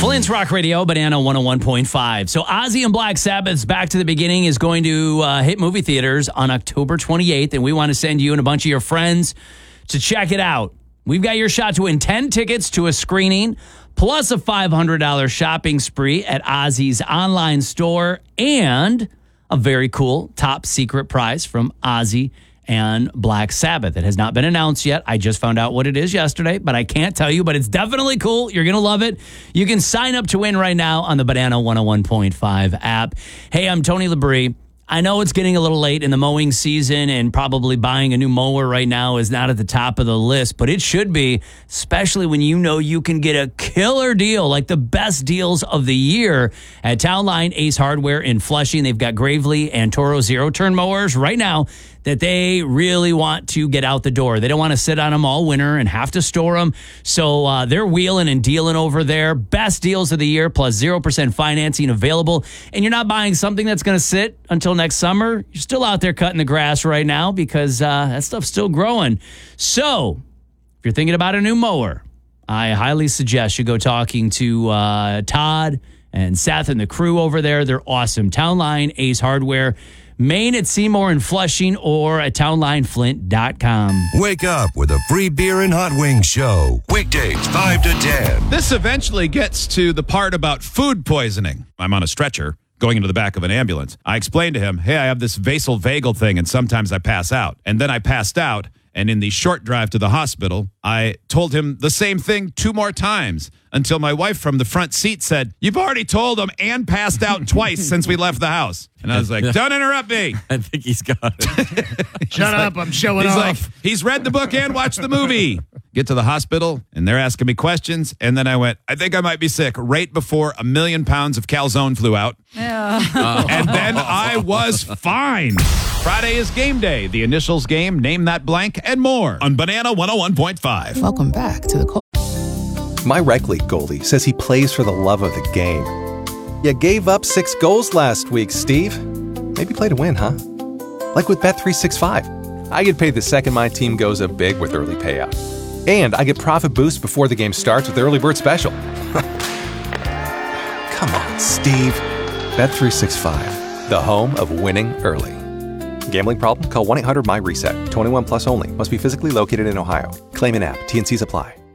Flint's Rock Radio, Banana 101.5. So Ozzy and Black Sabbath's Back to the Beginning is going to hit movie theaters on October 28th, and we want to send you and a bunch of your friends to check it out. We've got your shot to win 10 tickets to a screening, plus a $500 shopping spree at Ozzy's online store, and a very cool top secret prize from Ozzy and Black Sabbath. It has not been announced yet. I just found out what it is yesterday, but I can't tell you, but it's definitely cool. You're going to love it. You can sign up to win right now on the Banana 101.5 app. Hey, I'm Tony Labrie. I know it's getting a little late in the mowing season, and probably buying a new mower right now is not at the top of the list, but it should be, especially when you know you can get a killer deal, like the best deals of the year at Town Line Ace Hardware in Flushing. They've got Gravely and Toro zero-turn mowers right now that they really want to get out the door. They don't want to sit on them all winter and have to store them. So they're wheeling and dealing over there. Best deals of the year, plus 0% financing available. And you're not buying something that's going to sit until next summer. You're still out there cutting the grass right now because that stuff's still growing. So if you're thinking about a new mower, I highly suggest you go talking to Todd and Seth and the crew over there. They're awesome. Town Line Ace Hardware, Main at Seymour and Flushing, or at townlineflint.com. Wake up with a free beer and hot wings show. Weekdays 5 to 10. This eventually gets to the part about food poisoning. I'm on a stretcher going into the back of an ambulance. I explained to him, hey, I have this vasovagal thing, and sometimes I pass out. And then I passed out, and in the short drive to the hospital, I told him the same thing 2 more times until my wife from the front seat said, you've already told him and passed out twice since we left the house. And I was like, don't interrupt me. I think he's got it. Shut up, I'm showing off. Like, he's read the book and watched the movie. Get to the hospital, and they're asking me questions, and then I went, I think I might be sick, right before 1 million pounds of calzone flew out. And then I was fine. Friday is game day. The initials game, name that blank, and more on Banana 101.5. Welcome back to the... My rec league goalie says he plays for the love of the game. You gave up 6 goals last week, Steve. Maybe play to win, huh? Like with Bet365. I get paid the second my team goes up big with early payout. And I get profit boost before the game starts with the early bird special. Come on, Steve. Bet365, the home of winning early. Gambling problem? Call 1-800-MY-RESET. 21 plus only. Must be physically located in Ohio. Claim in app. T&Cs apply.